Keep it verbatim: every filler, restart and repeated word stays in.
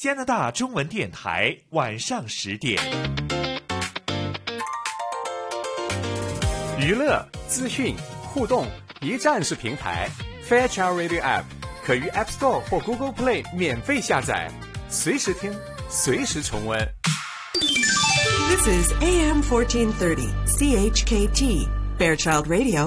加拿大中文电台晚上十点。 娱乐、资讯、互动一站式平台 Fairchild Radio App 可于 App Store 或 Google Play 免费下载，随时听，随时重温。 This is A M fourteen thirty C H K T Fairchild Radio